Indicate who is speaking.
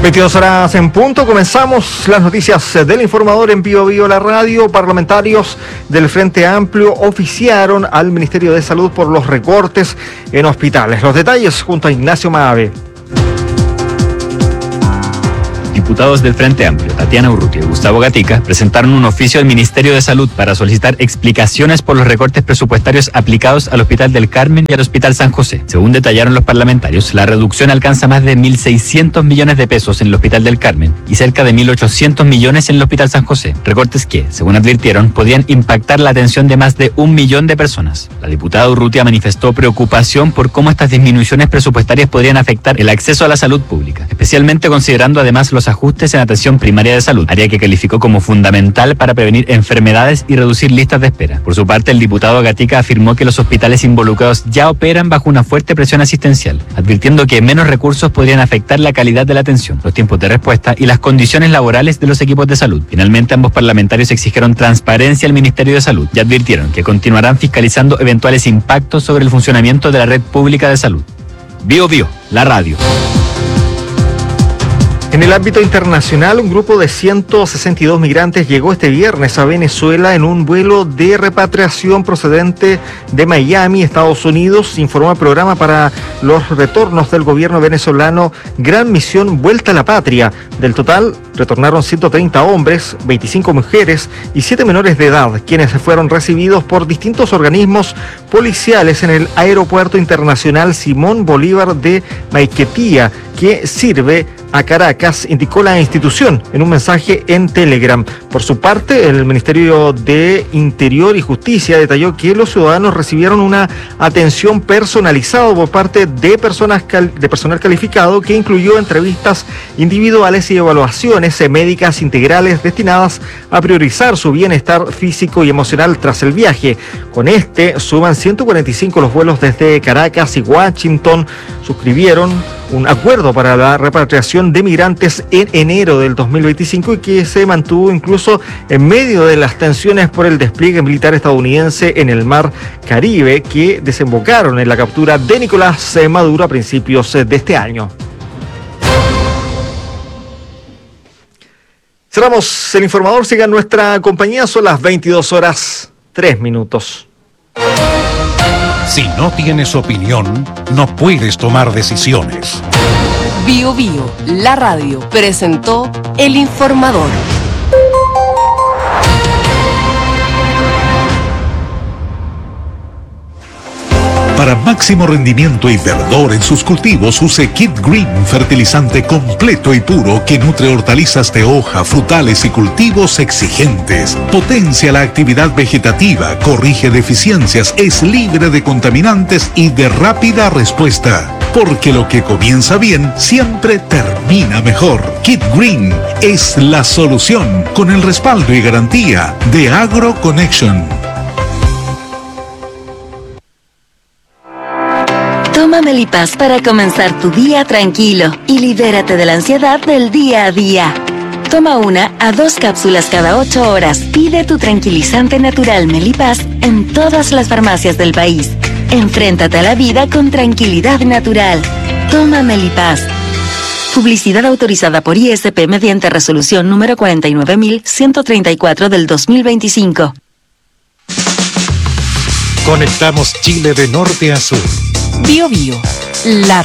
Speaker 1: 22 horas en punto, comenzamos las noticias del Informador en Bío Bío, la radio. Parlamentarios del Frente Amplio oficiaron al Ministerio de Salud por los recortes en hospitales. Los detalles junto a Ignacio Maave.
Speaker 2: Diputados del Frente Amplio, Tatiana Urrutia y Gustavo Gatica, presentaron un oficio al Ministerio de Salud para solicitar explicaciones por los recortes presupuestarios aplicados al Hospital del Carmen y al Hospital San José. Según detallaron los parlamentarios, la reducción alcanza más de 1.600 millones de pesos en el Hospital del Carmen y cerca de 1.800 millones en el Hospital San José. Recortes que, según advirtieron, podrían impactar la atención de más de 1 millón de personas. La diputada Urrutia manifestó preocupación por cómo estas disminuciones presupuestarias podrían afectar el acceso a la salud pública, especialmente considerando además los ajustes en atención primaria de salud, área que calificó como fundamental para prevenir enfermedades y reducir listas de espera. Por su parte, el diputado Gatica afirmó que los hospitales involucrados ya operan bajo una fuerte presión asistencial, advirtiendo que menos recursos podrían afectar la calidad de la atención, los tiempos de respuesta y las condiciones laborales de los equipos de salud. Finalmente, ambos parlamentarios exigieron transparencia al Ministerio de Salud y advirtieron que continuarán fiscalizando eventuales impactos sobre el funcionamiento de la red pública de salud. Bío Bío, la radio.
Speaker 1: En el ámbito internacional, un grupo de 162 migrantes llegó este viernes a Venezuela en un vuelo de repatriación procedente de Miami, Estados Unidos, informó el programa para los retornos del gobierno venezolano Gran Misión Vuelta a la Patria. Del total, retornaron 130 hombres, 25 mujeres y 7 menores de edad, quienes fueron recibidos por distintos organismos policiales en el Aeropuerto Internacional Simón Bolívar de Maiquetía, que sirve a Caracas, indicó la institución en un mensaje en Telegram. Por su parte, el Ministerio de Interior y Justicia detalló que los ciudadanos recibieron una atención personalizada por parte de personal calificado que incluyó entrevistas individuales y evaluaciones médicas integrales destinadas a priorizar su bienestar físico y emocional tras el viaje. Con este, suman 145 los vuelos desde Caracas y Washington. Suscribieron un acuerdo para la repatriación de migrantes en enero del 2025 y que se mantuvo incluso en medio de las tensiones por el despliegue militar estadounidense en el Mar Caribe, que desembocaron en la captura de Nicolás Maduro a principios de este año. Cerramos el Informador, sigan nuestra compañía, son las 22 horas 3 minutos.
Speaker 3: Si no tienes opinión, no puedes tomar decisiones.
Speaker 4: Bío Bío, la radio, presentó El Informador.
Speaker 3: Para máximo rendimiento y verdor en sus cultivos, use Kid Green, fertilizante completo y puro que nutre hortalizas de hoja, frutales y cultivos exigentes. Potencia la actividad vegetativa, corrige deficiencias, es libre de contaminantes y de rápida respuesta. Porque lo que comienza bien siempre termina mejor. Kid Green es la solución, con el respaldo y garantía de AgroConnection.
Speaker 5: Toma Melipaz para comenzar tu día tranquilo y libérate de la ansiedad del día a día. Toma 1 a 2 cápsulas cada 8 horas. Pide tu tranquilizante natural Melipaz en todas las farmacias del país. Enfréntate a la vida con tranquilidad natural. Toma Melipaz. Publicidad autorizada por ISP mediante resolución número 49.134 del 2025.
Speaker 3: Conectamos Chile de norte a sur.
Speaker 4: Bío Bío, la